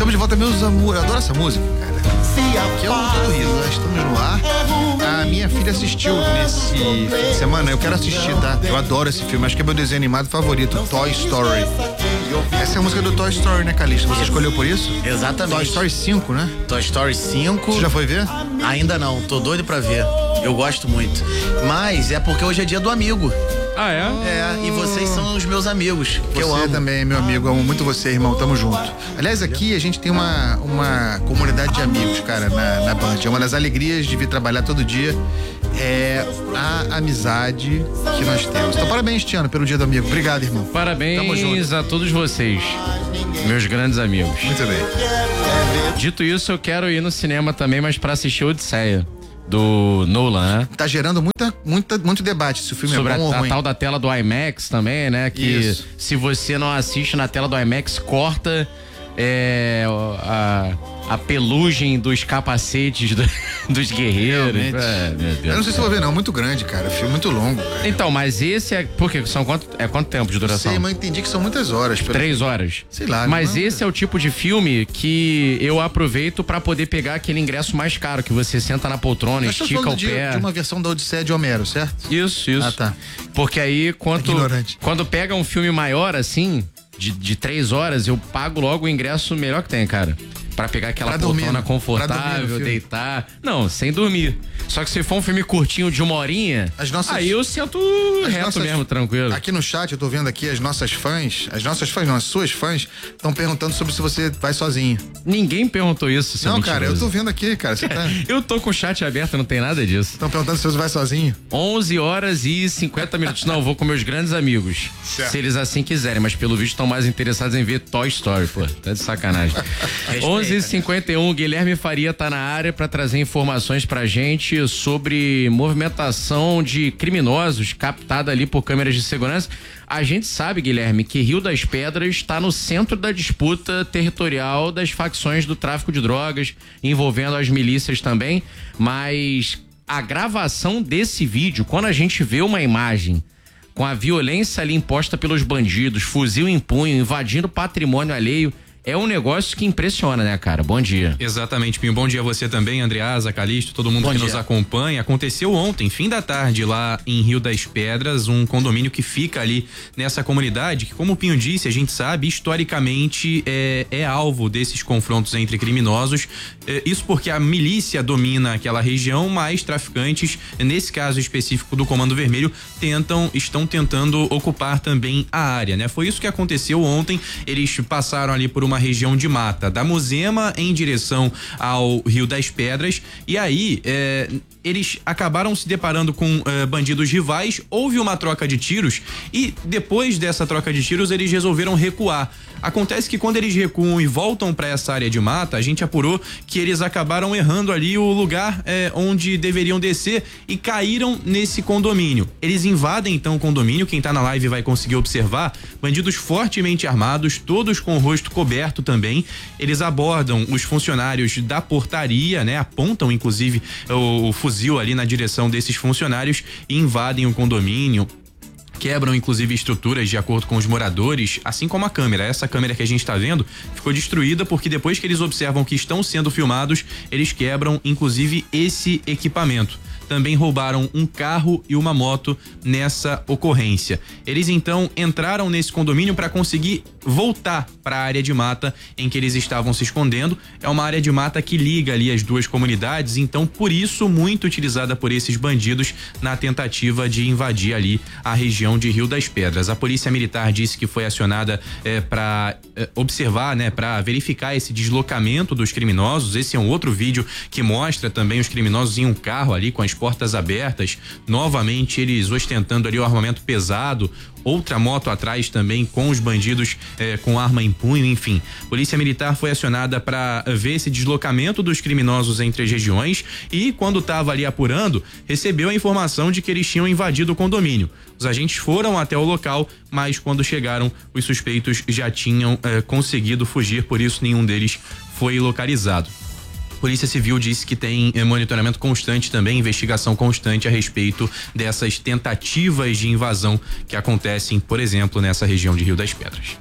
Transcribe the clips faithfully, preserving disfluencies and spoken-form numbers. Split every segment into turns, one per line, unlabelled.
Estamos de volta, meus amores. Eu adoro essa música, cara. Aqui é o Todo Riso, nós estamos no ar. A minha filha assistiu nesse fim de semana, eu quero assistir, tá? Eu adoro esse filme, acho que é meu desenho animado favorito, Toy Story. Essa é a música do Toy Story, né, Calixto? Você escolheu por isso?
Exatamente.
Toy Story cinco, né?
Toy Story cinco.
Você já foi ver?
Ainda não, tô doido pra ver. Eu gosto muito. Mas é porque hoje é dia do amigo.
Ah, é?
É, e vocês são os meus amigos, que
você
eu amo.
também é meu amigo, amo muito você, irmão, tamo junto. Aliás, aqui a gente tem uma, uma comunidade de amigos, cara, na, na Band. É uma das alegrias de vir trabalhar todo dia, é a amizade que nós temos. Então, parabéns, Tiano, pelo dia do amigo. Obrigado, irmão.
Parabéns a todos vocês, meus grandes amigos.
Muito bem.
Dito isso, eu quero ir no cinema também, mas pra assistir Odisseia, do Nolan, né?
Tá gerando muita, muita, muito debate se o filme
sobre
é bom
a,
ou ruim.
a tal da tela do IMAX também, né? Que
Isso.
se você não assiste na tela do IMAX, corta é, a, a pelugem dos capacetes do, dos guerreiros. É, meu Deus.
Eu não sei se eu vou ver, não. Muito grande, cara. Filme muito longo, cara.
Então, mas esse é. Por quê? São quanto, é quanto tempo de duração?
Sei, mas eu entendi que são muitas horas. Pelo...
Três horas.
Sei lá.
Mas
não...
esse é o tipo de filme que eu aproveito pra poder pegar aquele ingresso mais caro, que você senta na poltrona,
Nós
estica o
de,
pé.
de uma versão da Odisseia de Homero, certo?
Isso, isso.
Ah, tá.
Porque aí, quando,
Ignorante.
quando pega um filme maior, assim, de, de três horas, eu pago logo o ingresso melhor que tem, cara. Pra pegar aquela
pra dormir,
poltrona
né?
confortável,
dormir
deitar. Não, sem dormir. Só que se for um filme curtinho de uma horinha,
as nossas,
aí eu sento
as
reto
nossas,
mesmo, tranquilo.
Aqui no chat, eu tô vendo aqui as nossas fãs, as nossas fãs não, as suas fãs, estão perguntando sobre se você vai sozinho.
Ninguém perguntou isso, seu
Não,
mentiroso.
cara, eu tô vendo aqui, cara, você tá...
Eu tô com o chat aberto, não tem nada disso.
Estão perguntando se você vai sozinho.
onze horas e cinquenta minutos. Não, eu vou com meus grandes amigos.
Certo.
Se eles assim quiserem, mas pelo visto estão mais interessados em ver Toy Story, pô. Tá de sacanagem. onze e cinquenta e um, Guilherme Faria tá na área pra trazer informações pra gente sobre movimentação de criminosos captada ali por câmeras de segurança. A gente sabe, Guilherme, que Rio das Pedras está no centro da disputa territorial das facções do tráfico de drogas, envolvendo as milícias também, mas a gravação desse vídeo, quando a gente vê uma imagem com a violência ali imposta pelos bandidos, fuzil em punho, invadindo patrimônio alheio, é um negócio que impressiona, né, cara? Bom dia.
Exatamente, Pinho. Bom dia a você também, Andreasa, Calixto, todo mundo
Bom
que
dia.
nos acompanha. Aconteceu ontem, fim da tarde, lá em Rio das Pedras, um condomínio que fica ali nessa comunidade, que, como o Pinho disse, a gente sabe, historicamente é, é alvo desses confrontos entre criminosos. É, isso porque a milícia domina aquela região, mas traficantes, nesse caso específico do Comando Vermelho, tentam, estão tentando ocupar também a área, né? Foi isso que aconteceu ontem. Eles passaram ali por uma uma região de mata, da Muzema em direção ao Rio das Pedras, e aí é, eles acabaram se deparando com é, bandidos rivais, houve uma troca de tiros e depois dessa troca de tiros eles resolveram recuar. Acontece que quando eles recuam e voltam para essa área de mata, a gente apurou que eles acabaram errando ali o lugar é, onde deveriam descer e caíram nesse condomínio. Eles invadem então o condomínio, quem tá na live vai conseguir observar, bandidos fortemente armados, todos com o rosto coberto também. Eles abordam os funcionários da portaria, né? Apontam inclusive o, o fuzil ali na direção desses funcionários e invadem o condomínio. Quebram inclusive estruturas de acordo com os moradores, assim como a câmera. Essa câmera que a gente está vendo ficou destruída porque depois que eles observam que estão sendo filmados, eles quebram inclusive esse equipamento. Também roubaram um carro e uma moto nessa ocorrência. Eles então entraram nesse condomínio para conseguir voltar para a área de mata em que eles estavam se escondendo. É uma área de mata que liga ali as duas comunidades, então por isso muito utilizada por esses bandidos na tentativa de invadir ali a região de Rio das Pedras. A Polícia Militar disse que foi acionada eh, para eh, observar, né, para verificar esse deslocamento dos criminosos. Esse é um outro vídeo que mostra também os criminosos em um carro ali com as portas abertas, novamente eles ostentando ali o armamento pesado, outra moto atrás também com os bandidos eh, com arma em punho, enfim. Polícia Militar foi acionada para ver esse deslocamento dos criminosos entre as regiões e quando estava ali apurando, recebeu a informação de que eles tinham invadido o condomínio. Os agentes foram até o local, mas quando chegaram, os suspeitos já tinham eh, conseguido fugir, por isso nenhum deles foi localizado. Polícia Civil disse que tem eh, monitoramento constante também, investigação constante a respeito dessas tentativas de invasão que acontecem, por exemplo, nessa região de Rio das Pedras.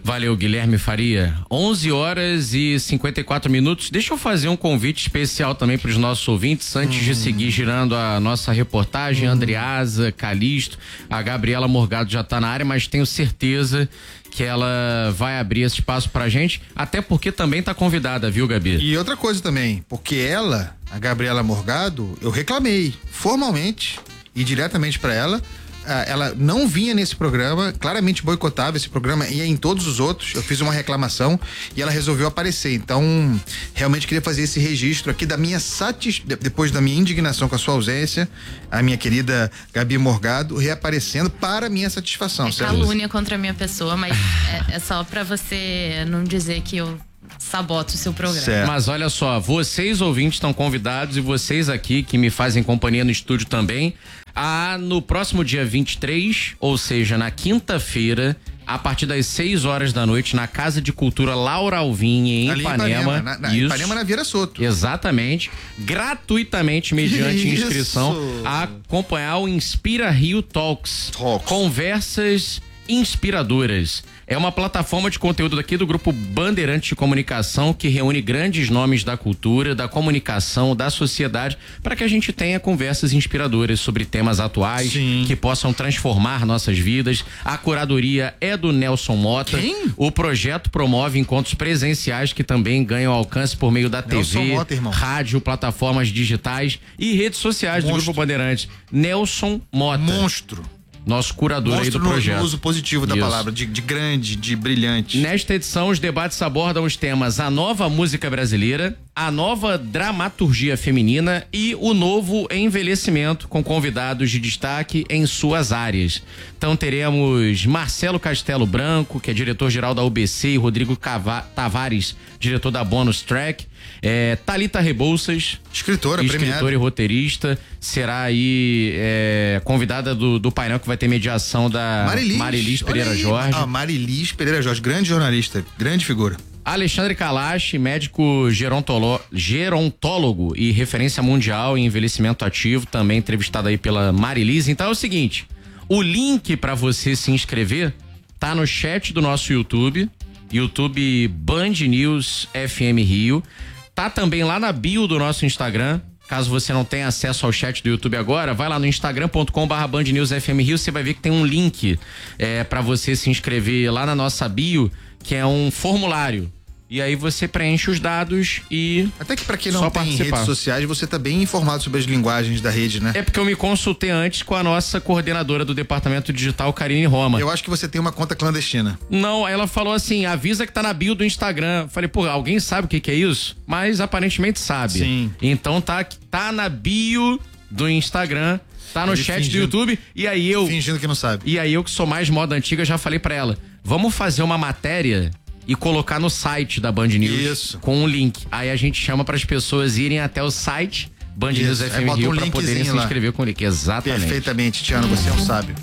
Valeu, Guilherme Faria. onze horas e cinquenta e quatro minutos. Deixa eu fazer um convite especial também para os nossos ouvintes, antes hum. de seguir girando a nossa reportagem. Hum. Andreasa, Calixto, a Gabriela Morgado já tá na área, mas tenho certeza que ela vai abrir esse espaço pra gente, até porque também tá convidada, viu, Gabi?
E outra coisa também, porque ela, a Gabriela Morgado, eu reclamei formalmente e diretamente pra ela. Ela não vinha nesse programa, claramente boicotava esse programa, ia em todos os outros. Eu fiz uma reclamação e ela resolveu aparecer. Então, realmente queria fazer esse registro aqui da minha satisfação, depois da minha indignação com a sua ausência, a minha querida Gabi Morgado reaparecendo para minha satisfação.
É calúnia contra a minha pessoa, mas é, é só pra você não dizer que eu saboto o seu programa.
Certo. Mas olha só, vocês ouvintes estão convidados e vocês aqui que me fazem companhia no estúdio também, a no próximo dia vinte e três, ou seja, na quinta-feira, a partir das seis horas da noite, na Casa de Cultura Laura Alvim, em
Ali
Ipanema.
Em Ipanema, na, na, Ipanema, na Vieira Soto.
Exatamente. Gratuitamente, mediante inscrição, a acompanhar o Inspira Rio Talks. Talks. Conversas inspiradoras. É uma plataforma de conteúdo daqui do Grupo Bandeirantes de Comunicação que reúne grandes nomes da cultura, da comunicação, da sociedade, para que a gente tenha conversas inspiradoras sobre temas atuais. Sim. Que possam transformar nossas vidas. A curadoria é do Nelson Mota. Quem? O projeto promove encontros presenciais que também ganham alcance por meio da Nelson T V, Mota, irmão. Rádio, plataformas digitais e redes sociais. Monstro. Do Grupo Bandeirantes. Nelson Mota.
Monstro.
Nosso curador Monstro aí do
no,
projeto.
No uso positivo da Isso. palavra, de, de grande, de brilhante.
Nesta edição, os debates abordam os temas a nova música brasileira, a nova dramaturgia feminina e o novo envelhecimento, com convidados de destaque em suas áreas. Então teremos Marcelo Castelo Branco, que é diretor-geral da U B C, e Rodrigo Cava- Tavares, diretor da Bonus Track. É, Thalita Rebouças,
escritora,
escritora
premiada.
E roteirista, será aí é, convidada do, do painel que vai ter mediação da Marilis, Marilis Pereira Jorge.
Ah, Marilis Pereira Jorge, grande jornalista, grande figura.
Alexandre Kalash, médico gerontolo, gerontólogo e referência mundial em envelhecimento ativo, também entrevistado aí pela Marilis. Então é o seguinte, o link para você se inscrever tá no chat do nosso YouTube, YouTube Band News F M Rio. Tá também lá na bio do nosso Instagram. Caso você não tenha acesso ao chat do YouTube agora, vai lá no instagram ponto com barra Band News F M Rio, você vai ver que tem um link é, para você se inscrever lá na nossa bio, que é um formulário. E aí você preenche os dados e
até que pra quem não tem redes sociais, você tá bem informado sobre as linguagens da rede, né?
É porque eu me consultei antes com a nossa coordenadora do departamento digital, Karine Roma.
Eu acho que você tem uma conta clandestina.
Não, ela falou assim, avisa que tá na bio do Instagram. Falei, pô, alguém sabe o que que é isso? Mas aparentemente sabe.
Sim.
Então tá, tá na bio do Instagram, tá no Ele chat fingindo, do YouTube, e aí eu...
Fingindo que não sabe.
E aí eu que sou mais moda antiga, já falei pra ela, vamos fazer uma matéria e colocar no site da Band News.
Isso.
Com um link. Aí a gente chama para as pessoas irem até o site Band News F M Rio um para poderem se inscrever com o link. Exatamente.
Perfeitamente, Tiano, você é um sábio.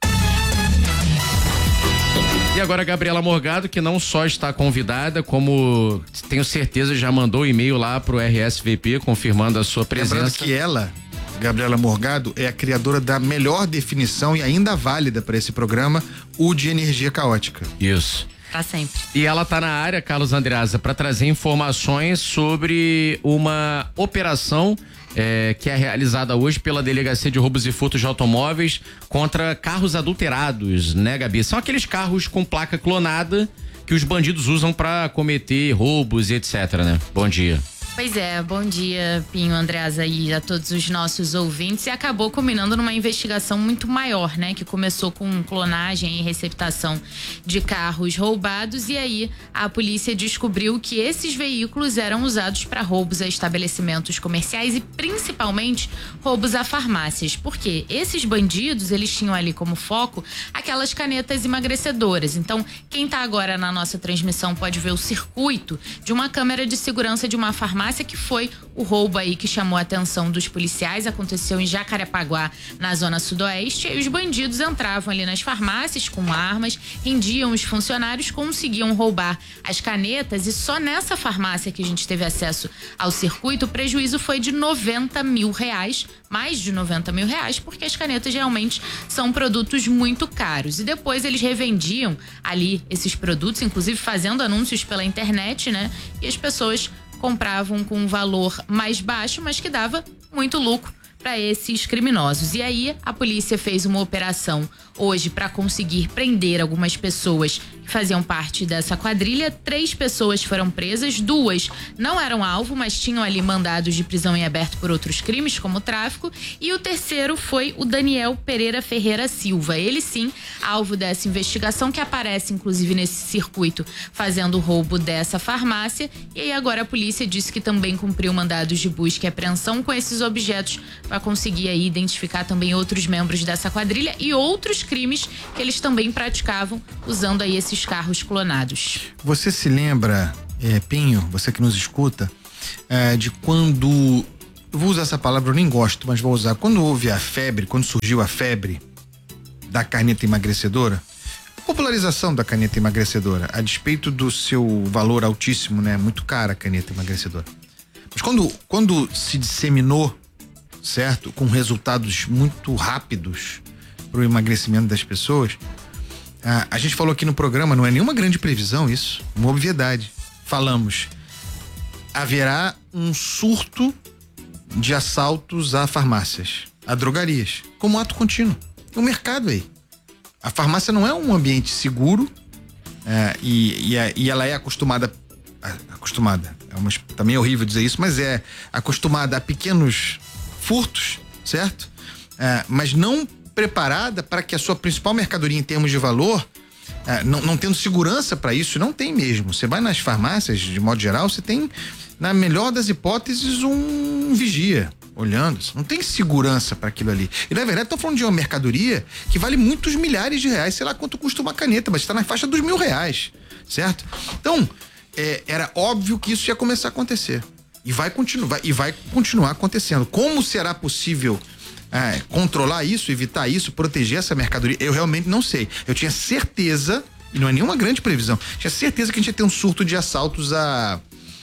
E agora a Gabriela Morgado, que não só está convidada, como tenho certeza já mandou e-mail lá pro R S V P confirmando a sua presença.
Lembrando que ela, Gabriela Morgado, é a criadora da melhor definição e ainda válida para esse programa, o de energia caótica.
Isso.
Pra sempre.
E ela tá na área, Carlos Andreasa, para trazer informações sobre uma operação é, que é realizada hoje pela Delegacia de Roubos e Furtos de Automóveis contra carros adulterados, né, Gabi? São aqueles carros com placa clonada que os bandidos usam para cometer roubos e etc, né? Bom dia.
Pois é, bom dia, Pinho, Andreasa e a todos os nossos ouvintes. E acabou culminando numa investigação muito maior, né? Que começou com clonagem e receptação de carros roubados. E aí a polícia descobriu que esses veículos eram usados para roubos a estabelecimentos comerciais e principalmente roubos a farmácias. Porque esses bandidos, eles tinham ali como foco aquelas canetas emagrecedoras. Então, quem tá agora na nossa transmissão pode ver o circuito de uma câmera de segurança de uma farmácia farmácia, que foi o roubo aí que chamou a atenção dos policiais. Aconteceu em Jacarepaguá, na zona sudoeste, e aí os bandidos entravam ali nas farmácias com armas, rendiam os funcionários, conseguiam roubar as canetas, e só nessa farmácia que a gente teve acesso ao circuito, o prejuízo foi de noventa mil reais, mais de noventa mil reais, porque as canetas realmente são produtos muito caros. E depois eles revendiam ali esses produtos, inclusive fazendo anúncios pela internet, né? E as pessoas compravam com um valor mais baixo, mas que dava muito lucro para esses criminosos. E aí a polícia fez uma operação hoje para conseguir prender algumas pessoas que faziam parte dessa quadrilha. Três pessoas foram presas, duas não eram alvo, mas tinham ali mandados de prisão em aberto por outros crimes, como tráfico. E o terceiro foi o Daniel Pereira Ferreira Silva. Ele sim, alvo dessa investigação, que aparece inclusive nesse circuito fazendo o roubo dessa farmácia. E aí agora a polícia disse que também cumpriu mandados de busca e apreensão com esses objetos para conseguir aí identificar também outros membros dessa quadrilha e outros crimes que eles também praticavam usando aí esses carros clonados.
Você se lembra, é, Pinho, você que nos escuta, é, de quando, eu vou usar essa palavra, eu nem gosto, mas vou usar, quando houve a febre, quando surgiu a febre da caneta emagrecedora, a popularização da caneta emagrecedora, a despeito do seu valor altíssimo, né, muito cara a caneta emagrecedora. Mas quando, quando se disseminou, certo, com resultados muito rápidos para o emagrecimento das pessoas, a, a gente falou aqui no programa, não é nenhuma grande previsão isso, uma obviedade. Falamos, haverá um surto de assaltos a farmácias, a drogarias, como ato contínuo. É um mercado aí. A farmácia não é um ambiente seguro, é, e, e, é, e ela é acostumada, acostumada, é uma, também é horrível dizer isso, mas é acostumada a pequenos furtos, certo? É, mas não preparada para que a sua principal mercadoria em termos de valor, é, não, não tendo segurança para isso, não tem mesmo. Você vai nas farmácias, de modo geral, você tem, na melhor das hipóteses, um vigia olhando. Não tem segurança para aquilo ali. E na verdade, estão falando de uma mercadoria que vale muitos milhares de reais, sei lá quanto custa uma caneta, mas está na faixa dos mil reais, certo? Então, é, era óbvio que isso ia começar a acontecer. E vai continuar, e vai continuar acontecendo. Como será possível é, controlar isso, evitar isso, proteger essa mercadoria? Eu realmente não sei. Eu tinha certeza, e não é nenhuma grande previsão, tinha certeza que a gente ia ter um surto de assaltos a,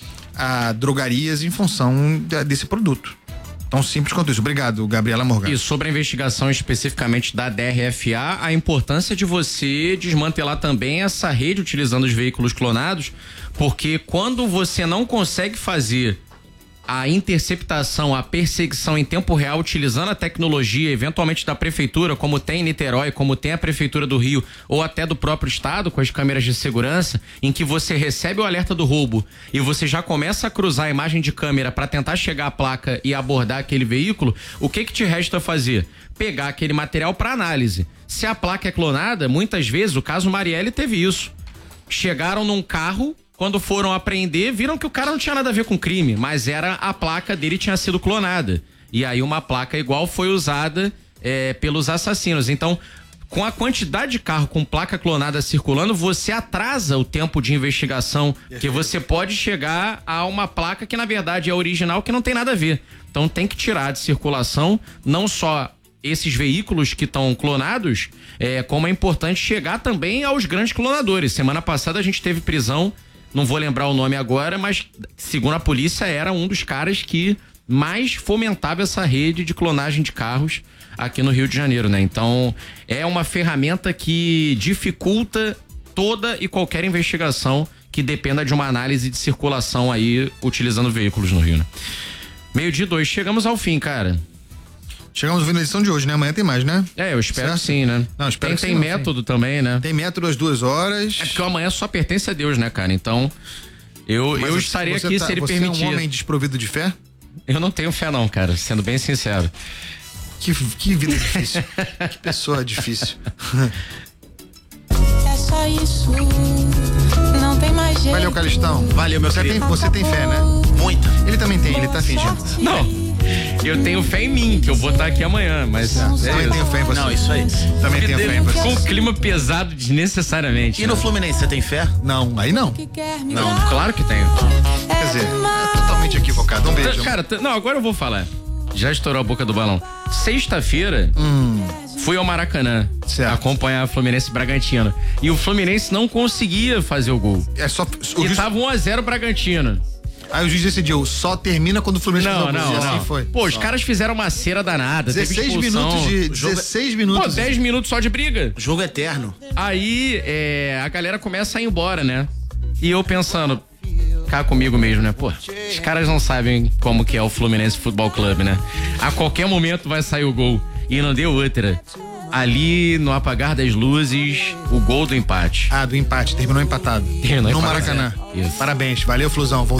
a drogarias em função de, desse produto. Tão simples quanto isso. Obrigado, Gabriela Morgado.
E sobre a investigação especificamente da D R F A, a importância de você desmantelar também essa rede utilizando os veículos clonados, porque quando você não consegue fazer a interceptação, a perseguição em tempo real, utilizando a tecnologia, eventualmente da prefeitura, como tem em Niterói, como tem a prefeitura do Rio, ou até do próprio estado, com as câmeras de segurança, em que você recebe o alerta do roubo e você já começa a cruzar a imagem de câmera para tentar chegar à placa e abordar aquele veículo, o que que te resta fazer? Pegar aquele material para análise. Se a placa é clonada, muitas vezes, o caso Marielle teve isso. Chegaram num carro, quando foram apreender, viram que o cara não tinha nada a ver com crime, mas era a placa dele tinha sido clonada. E aí uma placa igual foi usada é, pelos assassinos. Então, com a quantidade de carro com placa clonada circulando, você atrasa o tempo de investigação, que você pode chegar a uma placa que na verdade é original, que não tem nada a ver. Então tem que tirar de circulação não só esses veículos que estão clonados, é, como é importante chegar também aos grandes clonadores. Semana passada a gente teve prisão, não vou lembrar o nome agora, mas segundo a polícia era um dos caras que mais fomentava essa rede de clonagem de carros aqui no Rio de Janeiro, né? Então é uma ferramenta que dificulta toda e qualquer investigação que dependa de uma análise de circulação aí utilizando veículos no Rio, né? Meio-dia dois, chegamos ao fim, cara.
Chegamos ao fim da edição de hoje, né? Amanhã tem mais, né?
É, eu espero
certo?
que sim, né?
Não, espero
tem
que
tem
sim,
método
sim.
também, né?
Tem método às duas horas.
É porque o amanhã só pertence a Deus, né, cara? Então, eu, eu estaria aqui
tá,
se ele
você
permitir.
Você é um homem desprovido de fé?
Eu não tenho fé não, cara, sendo bem sincero.
Que, que vida difícil. Que pessoa difícil.
É só isso, não tem mais jeito.
Valeu, Calistão.
Valeu, meu
você
querido.
tem, você tem fé, né?
Muita.
Ele também tem, ele tá fingindo.
Não, eu tenho fé em mim, que eu vou estar aqui amanhã, mas... É
Também
isso.
tenho fé em você.
Não, isso aí.
Também tenho fé em você.
Com um clima pesado desnecessariamente.
E no
né?
Fluminense, você tem fé?
Não, aí não.
Que quer me
Não,
dar.
claro que tenho.
Quer dizer, é totalmente totalmente equivocado. Um beijo.
Cara, t- não, agora eu vou falar. Já estourou a boca do balão. Sexta-feira,
Hum.
fui ao Maracanã
Certo.
acompanhar o Fluminense e Bragantino. E o Fluminense não conseguia fazer o gol.
É só. O
E
juiz,
tava um a zero Bragantino.
aí o juiz decidiu, só termina quando o Fluminense
Não,
fizer o gol.
não,
E
não.
assim foi.
Pô, os caras fizeram uma cera danada. teve
dezesseis
expulsão.
minutos de.
O jogo é-
dezesseis
Pô,
minutos.
dez minutos só de briga.
Jogo eterno.
Aí é, a galera começa a ir embora, né? E eu pensando, cá comigo mesmo, né? Pô, os caras não sabem como que é o Fluminense Futebol Clube, né? A qualquer momento vai sair o gol. E não deu outra. Ali, no apagar das luzes, o gol do empate.
Ah, do empate, terminou empatado.
Terminou
no
empatado.
Maracanã.
Isso.
Parabéns, valeu, Flusão.